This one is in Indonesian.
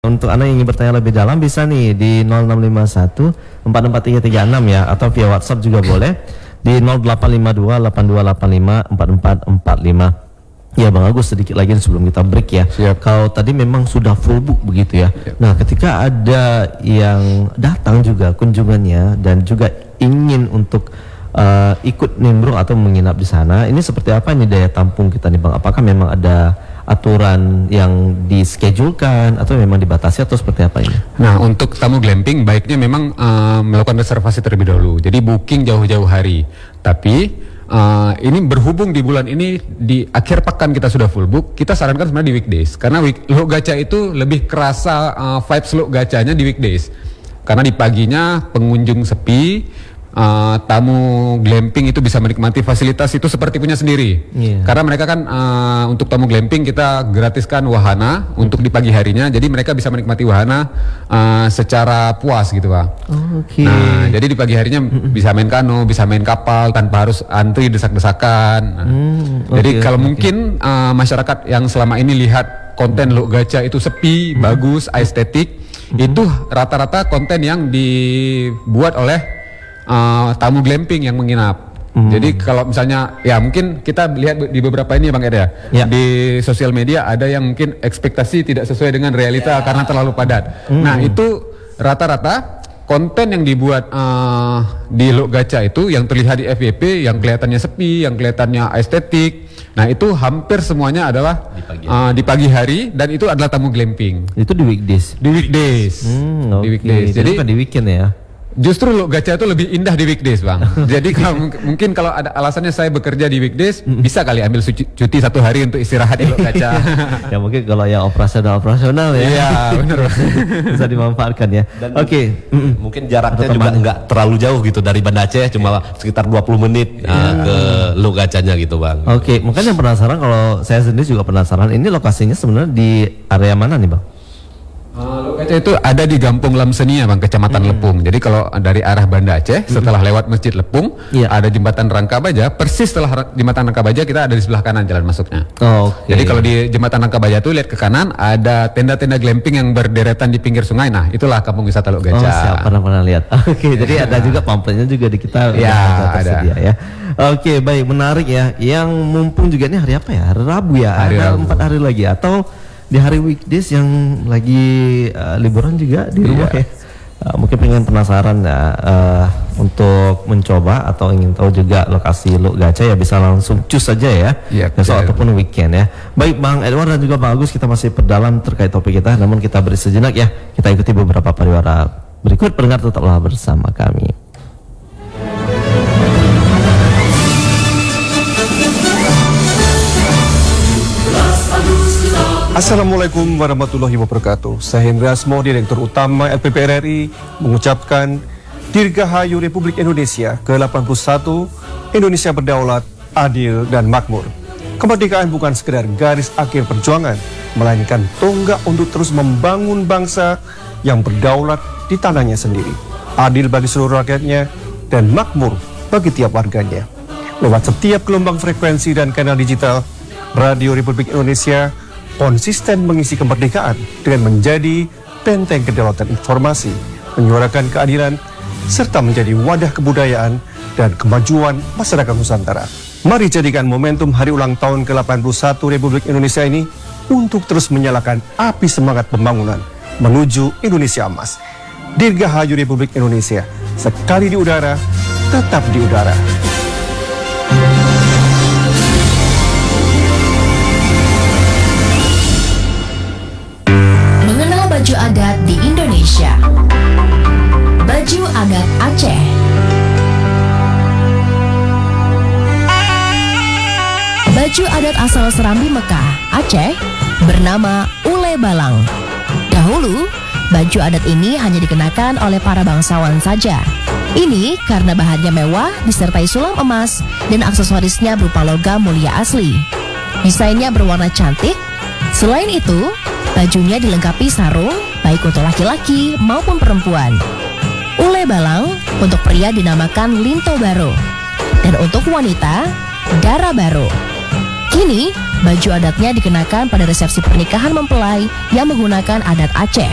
Untuk Anda yang ingin bertanya lebih dalam bisa nih di 0651 44336 ya, atau via WhatsApp juga boleh di 0852 8285 4445. Ya Bang Agus, sedikit lagi sebelum kita break ya. Siap. Kalau tadi memang sudah full book begitu ya. Siap. Nah, ketika ada yang datang juga kunjungannya dan juga ingin untuk ikut nimbrung atau menginap di sana, ini seperti apa nih daya tampung kita nih Bang? Apakah memang ada aturan yang dischedulkan atau memang dibatasi atau seperti apa ini? Nah, untuk tamu glamping baiknya memang melakukan reservasi terlebih dahulu. Jadi booking jauh-jauh hari. Tapi ini berhubung di bulan ini di akhir pekan kita sudah full book, kita sarankan sebenarnya di weekdays. Karena Lok Gaca itu lebih kerasa vibes Lok Gacanya di weekdays. Karena di paginya pengunjung sepi, tamu glamping itu bisa menikmati fasilitas itu seperti punya sendiri. Karena mereka kan untuk tamu glamping kita gratiskan wahana untuk di pagi harinya, jadi mereka bisa menikmati wahana secara puas gitu Pak. Nah, jadi di pagi harinya bisa main kano, bisa main kapal tanpa harus antri desak-desakan. Jadi kalau mungkin masyarakat yang selama ini lihat konten Lok Gaca itu sepi, bagus, estetik, itu rata-rata konten yang dibuat oleh tamu glamping yang menginap. Jadi kalau misalnya ya mungkin kita lihat di beberapa ini ya Bang Eda ya. Di sosial media ada yang mungkin ekspektasi tidak sesuai dengan realita karena terlalu padat. Nah, itu rata-rata konten yang dibuat di Lok Gaca itu yang terlihat di FYP yang kelihatannya sepi, yang kelihatannya estetik. Nah, itu hampir semuanya adalah di pagi hari dan itu adalah tamu glamping. Itu di weekdays. Di weekdays. Di weekdays. Jadi bukan di weekend ya. Justru Lok Gaca itu lebih indah di weekdays Bang. Jadi kalau mungkin kalau ada alasannya saya bekerja di weekdays, bisa kali ambil cuti 1 hari untuk istirahat di Lok Gaca. Ya mungkin kalau yang operasional ya. Iya benar. Bisa dimanfaatkan ya. Oke. Mungkin jaraknya juga nggak terlalu jauh gitu dari Banda Aceh, cuma sekitar 20 menit ke Lok Gacanya gitu Bang. Oke, mungkin yang penasaran, kalau saya sendiri juga penasaran, ini lokasinya sebenarnya di area mana nih Bang? Lok Gaca itu ada di Gampung Lamsenia Bang, Kecamatan Lepung. Jadi kalau dari arah Banda Aceh setelah lewat Masjid Lepung, ada jembatan Rangka Baja. Persis setelah jembatan Rangka Baja kita ada di sebelah kanan jalan masuknya. Jadi kalau di jembatan Rangka Baja itu lihat ke kanan ada tenda-tenda glamping yang berderetan di pinggir sungai. Nah, itulah kampung wisata Lok Gaca. Oh, siap, pernah lihat. Oke, jadi ada juga pamfletnya juga di kita. Ya, tersedia ya. Oke, baik, menarik ya. Yang mumpung juga ini hari apa ya? Hari Rabu ya. Ada 4 hari lagi atau di hari weekdays yang lagi liburan juga di rumah ya. Mungkin pengen penasaran ya, untuk mencoba atau ingin tahu juga lokasi Lok Gaca ya bisa langsung cus saja ya. Besok ataupun weekend ya. Baik Bang Edward dan juga Bang Agus, kita masih perdalam terkait topik kita, namun kita beri sejenak ya. Kita ikuti beberapa pariwara berikut. Pendengar tetaplah bersama kami. Assalamualaikum warahmatullahi wabarakatuh. Saya Hendra Asmo, Direktur Utama LPP RRI, mengucapkan Dirgahayu Republik Indonesia ke-81, Indonesia berdaulat, adil, dan makmur. Kemerdekaan bukan sekedar garis akhir perjuangan, melainkan tonggak untuk terus membangun bangsa yang berdaulat di tanahnya sendiri, adil bagi seluruh rakyatnya, dan makmur bagi tiap warganya. Lewat setiap gelombang frekuensi dan kanal digital, Radio Republik Indonesia konsisten mengisi kemerdekaan dengan menjadi benteng kedaulatan informasi, menyuarakan keadilan, serta menjadi wadah kebudayaan dan kemajuan masyarakat Nusantara. Mari jadikan momentum hari ulang tahun ke-81 Republik Indonesia ini untuk terus menyalakan api semangat pembangunan menuju Indonesia Emas. Dirgahayu Republik Indonesia, sekali di udara, tetap di udara. Baju adat di Indonesia. Baju adat Aceh. Baju adat asal Serambi Mekah, Aceh, bernama Ule Balang. Dahulu, baju adat ini hanya dikenakan oleh para bangsawan saja. Ini karena bahannya mewah disertai sulam emas dan aksesorisnya berupa logam mulia asli. Desainnya berwarna cantik. Selain itu, bajunya dilengkapi sarung, baik untuk laki-laki maupun perempuan. Ule Balang untuk pria dinamakan Linto Baro, dan untuk wanita, Dara Baro. Kini, baju adatnya dikenakan pada resepsi pernikahan mempelai yang menggunakan adat Aceh